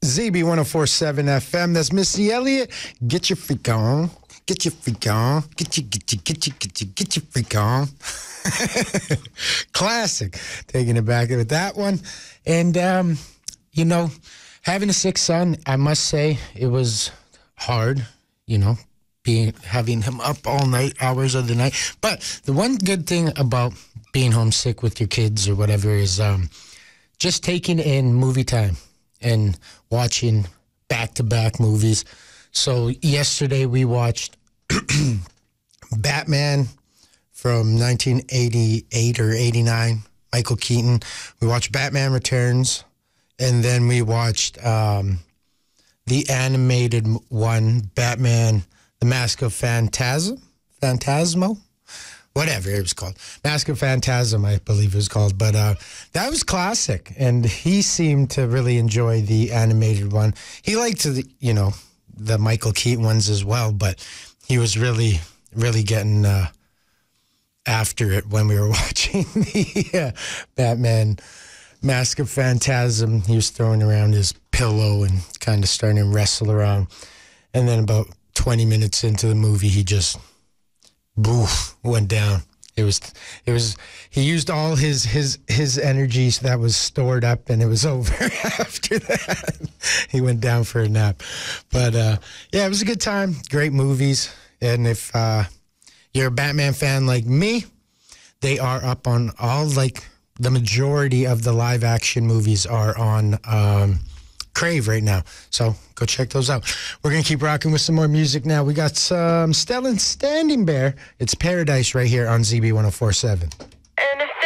ZB 1047 FM. That's Missy Elliott. Get your freak on. Get your freak on. Get your freak on. Classic. Taking it back with that one. And, having a sick son, I must say it was hard, having him up all night, hours of the night. But the one good thing about being homesick with your kids or whatever is just taking in movie time and watching back-to-back movies. So yesterday we watched Batman from 1988 or 89, Michael Keaton. We watched Batman Returns, and then we watched the animated one, Batman, The Mask of Phantasmo? Whatever it was called. Mask of Phantasm, I believe it was called. But that was classic, and he seemed to really enjoy the animated one. He liked the Michael Keaton ones as well, but he was really, really getting after it when we were watching the Batman Mask of Phantasm. He was throwing around his pillow and kind of starting to wrestle around. And then about 20 minutes into the movie, he just went down. It was he used all his energy that was stored up, and it was over after that. He went down for a nap. But it was a good time. Great movies. And if you're a Batman fan like me, they are up on all, the majority of the live action movies are on Crave right now. So go check those out. We're going to keep rocking with some more music now. We got some Stellan Standing Bear. It's Paradise right here on ZB 1047. And if